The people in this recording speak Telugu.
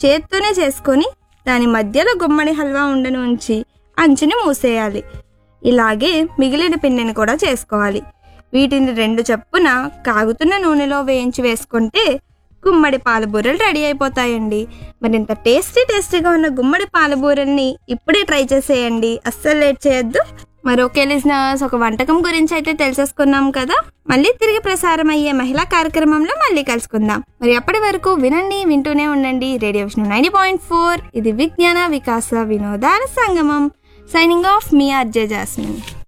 చేత్తోనే చేసుకొని దాని మధ్యలో గుమ్మడి హల్వా ఉండను ఉంచి అంచుని మూసేయాలి. ఇలాగే మిగిలిన పిండిని కూడా చేసుకోవాలి. వీటిని 2 చప్పున కాగుతున్న నూనెలో వేయించి వేసుకుంటే గుమ్మడి పాలబూరలు రెడీ అయిపోతాయండి. మరింత టేస్టీగా ఉన్న గుమ్మడి పాలబూరల్ని ఇప్పుడే ట్రై చేసేయండి. అస్సలు లేట్ చేయొద్దు. మరొక లిజనర్స్, ఒక వంటకం గురించి అయితే తెలిసేసుకున్నాం కదా. మళ్ళీ తిరిగి ప్రసారం అయ్యే మహిళా కార్యక్రమంలో మళ్ళీ కలుసుకుందాం. మరి అప్పటి వరకు వింటూనే ఉండండి రేడియో విష్ణు 90.4. ఇది విజ్ఞాన వికాస వినోదాల సంగమం. సైనింగ్ ఆఫ్ మీ ఆర్జే జాస్మిన్.